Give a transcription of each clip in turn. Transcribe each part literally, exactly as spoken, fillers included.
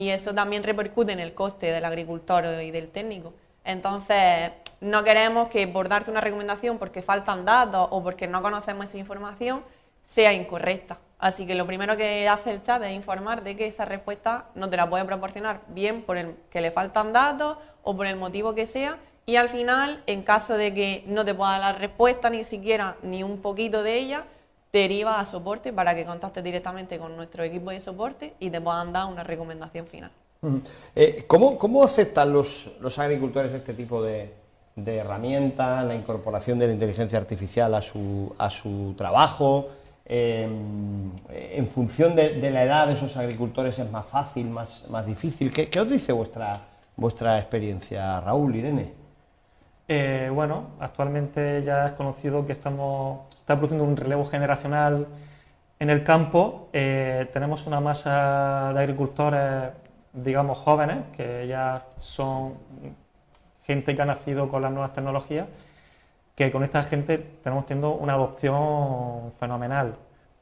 y eso también repercute en el coste del agricultor y del técnico. Entonces, no queremos que por darte una recomendación porque faltan datos o porque no conocemos esa información sea incorrecta. Así que lo primero que hace el chat es informar de que esa respuesta no te la puede proporcionar bien por el que le faltan datos o por el motivo que sea, y al final, en caso de que no te pueda dar la respuesta ni siquiera ni un poquito de ella, te deriva a soporte para que contactes directamente con nuestro equipo de soporte y te puedan dar una recomendación final. Uh-huh. eh, ¿cómo, ¿Cómo aceptan los, los agricultores este tipo de, de herramientas, la incorporación de la inteligencia artificial a su, a su trabajo? Eh, en función de, de la edad de esos agricultores es más fácil, más, más difícil. ¿Qué, qué os dice vuestra, vuestra experiencia, Raúl, Irene? Eh, bueno, actualmente ya es conocido que estamos, se está produciendo un relevo generacional en el campo. Eh, tenemos una masa de agricultores, digamos, jóvenes, que ya son gente que ha nacido con las nuevas tecnologías, que con esta gente tenemos teniendo una adopción fenomenal.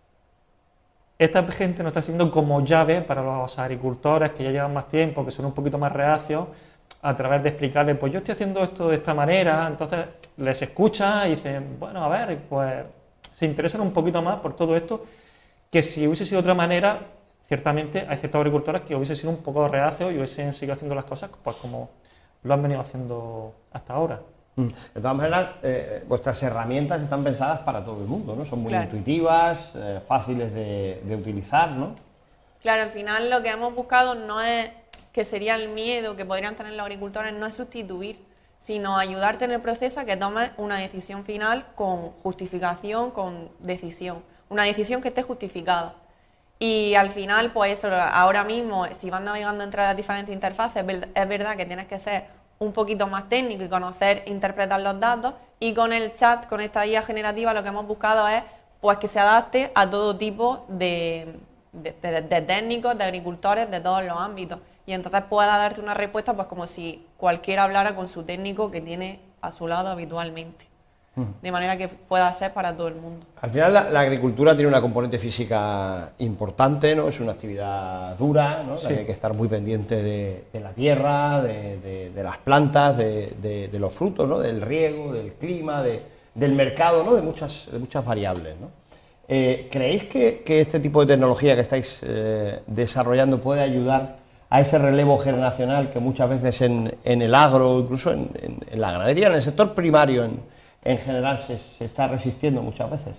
Esta gente nos está sirviendo como llave para los agricultores que ya llevan más tiempo, que son un poquito más reacios, a través de explicarles, pues yo estoy haciendo esto de esta manera. Entonces les escucha y dicen, bueno, a ver, pues se interesan un poquito más por todo esto, que si hubiese sido de otra manera, ciertamente hay ciertos agricultores que hubiesen sido un poco reacios y hubiesen seguido haciendo las cosas pues como lo han venido haciendo hasta ahora. De todas maneras, eh, vuestras herramientas están pensadas para todo el mundo, ¿no? Son muy claro. intuitivas, eh, fáciles de, de utilizar, ¿no? Claro, al final lo que hemos buscado no es, que sería el miedo que podrían tener los agricultores, no es sustituir, sino ayudarte en el proceso a que tomes una decisión final con justificación, con decisión, una decisión que esté justificada. Y al final, pues eso, ahora mismo, si vas navegando entre las diferentes interfaces, es verdad que tienes que ser un poquito más técnico y conocer, interpretar los datos, y con el chat, con esta I A generativa, lo que hemos buscado es pues que se adapte a todo tipo de, de, de, de técnicos, de agricultores, de todos los ámbitos, y entonces pueda darte una respuesta pues como si cualquiera hablara con su técnico que tiene a su lado habitualmente, de manera que pueda ser para todo el mundo. Al final la, la agricultura tiene una componente física importante, ¿no? Es una actividad dura, ¿no? Sí. La que hay que estar muy pendiente de, de la tierra, de, de, de las plantas, de, de, de los frutos, ¿no? Del riego, del clima, de, del mercado, ¿no? De muchas, de muchas variables, ¿no? Eh, ¿Creéis que, que este tipo de tecnología que estáis eh, desarrollando puede ayudar a ese relevo generacional que muchas veces en, en el agro, incluso en, en, en la ganadería, en el sector primario, en en general se, se está resistiendo muchas veces?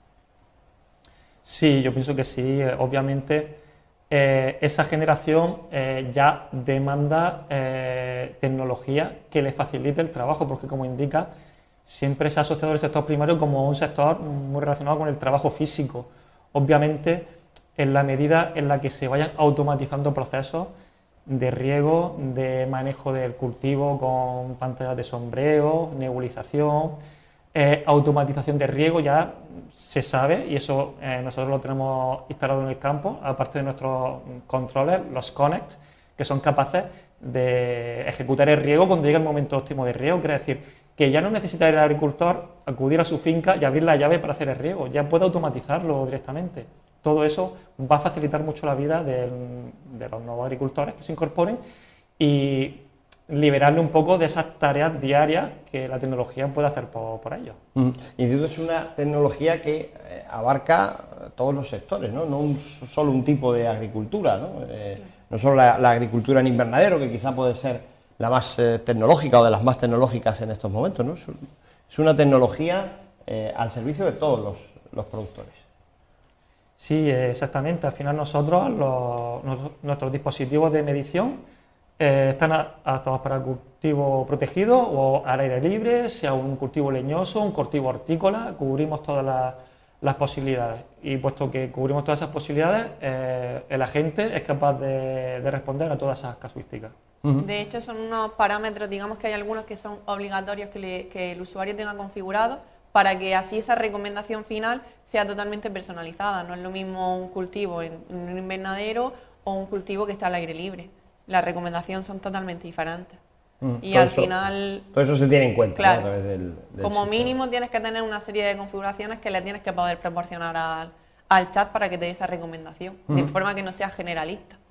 Sí, yo pienso que sí. Obviamente eh, esa generación eh, ya demanda eh, tecnología que le facilite el trabajo, porque como indica, siempre se ha asociado el sector primario como un sector muy relacionado con el trabajo físico. Obviamente, en la medida en la que se vayan automatizando procesos de riego, de manejo del cultivo con pantallas de sombreo, nebulización, eh, automatización de riego, ya se sabe, y eso eh, nosotros lo tenemos instalado en el campo, aparte de nuestros controllers, los Connect, que son capaces de ejecutar el riego cuando llega el momento óptimo de riego. Quiere decir que ya no necesita el agricultor acudir a su finca y abrir la llave para hacer el riego, ya puede automatizarlo directamente. Todo eso va a facilitar mucho la vida de, de los nuevos agricultores que se incorporen y liberarle un poco de esas tareas diarias que la tecnología puede hacer por, por ellos. Mm. Y es una tecnología que eh, abarca todos los sectores, ¿no? No un, solo un tipo de agricultura, ¿no? Eh, no solo la, la agricultura en invernadero, que quizá puede ser la más eh, tecnológica o de las más tecnológicas en estos momentos, ¿no? Es, es una tecnología eh, al servicio de todos los, los productores. Sí, exactamente. Al final nosotros, los, nuestros dispositivos de medición eh, están adaptados para el cultivo protegido o al aire libre, sea un cultivo leñoso, un cultivo hortícola, cubrimos todas las, las posibilidades. Y puesto que cubrimos todas esas posibilidades, eh, el agente es capaz de, de responder a todas esas casuísticas. Uh-huh. De hecho, son unos parámetros, digamos que hay algunos que son obligatorios que, le, que el usuario tenga configurado, para que así esa recomendación final sea totalmente personalizada. No es lo mismo un cultivo en un invernadero o un cultivo que está al aire libre. Las recomendaciones son totalmente diferentes. Mm, y al eso, final... Todo eso se tiene en cuenta, claro, ¿no? A través del, del como sistema. mínimo tienes que tener una serie de configuraciones que le tienes que poder proporcionar al, al chat para que te dé esa recomendación, uh-huh. de forma que no sea generalista.